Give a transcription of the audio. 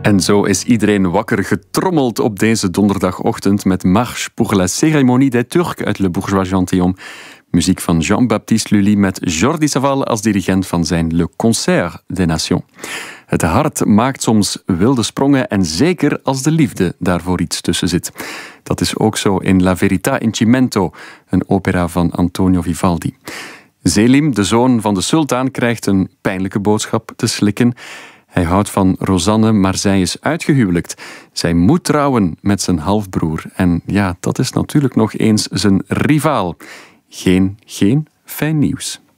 En zo is iedereen wakker getrommeld op deze donderdagochtend met Marche pour la cérémonie des Turcs uit Le Bourgeois Gentilhomme. Muziek van Jean-Baptiste Lully met Jordi Savall als dirigent van zijn Le Concert des Nations. Het hart maakt soms wilde sprongen en zeker als de liefde daarvoor iets tussen zit. Dat is ook zo in La Verità in Cimento, een opera van Antonio Vivaldi. Selim, de zoon van de sultan, krijgt een pijnlijke boodschap te slikken. Hij houdt van Rosanne, maar zij is uitgehuwelijkt. Zij moet trouwen met zijn halfbroer. En ja, dat is natuurlijk nog eens zijn rivaal. Geen fijn nieuws.